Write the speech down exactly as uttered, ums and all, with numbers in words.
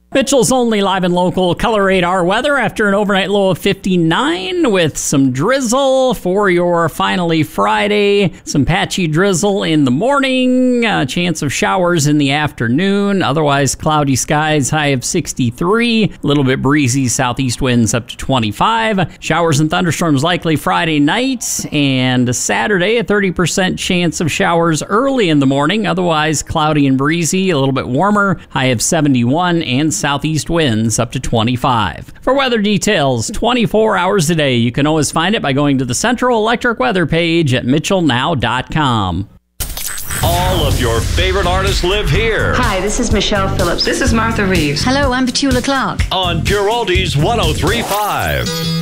Mitchell's only live and local color radar weather after an overnight low of fifty-nine with some drizzle for your finally Friday. Some patchy drizzle in the morning, a chance of showers in the afternoon. Otherwise, cloudy skies, high of sixty-three. A little bit breezy, southeast winds up to twenty-five. Showers and thunderstorms likely Friday night. And Saturday, a thirty percent chance of showers early in the morning. Otherwise, cloudy and breezy, a little bit warmer, high of seventy-one, and southeast winds up to twenty-five. For weather details, twenty-four hours a day, you can always find it by going to the Central Electric Weather page at mitchell now dot com. All of your favorite artists live here. Hi, this is Michelle Phillips. This is Martha Reeves. Hello, I'm Petula Clark. On Pure Oldies one oh three point five.